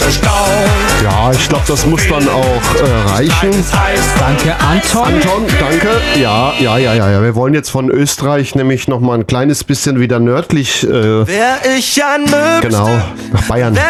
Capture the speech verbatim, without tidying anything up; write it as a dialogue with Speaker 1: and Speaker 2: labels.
Speaker 1: Ja, ich glaube, das muss dann auch äh, reichen.
Speaker 2: Danke, Anton.
Speaker 1: Anton, danke. Ja, ja, ja, ja, ja. Wir wollen jetzt von Österreich nämlich noch mal ein kleines bisschen wieder nördlich. Äh,
Speaker 3: Wär ich ein Möbel,
Speaker 1: genau, nach Bayern.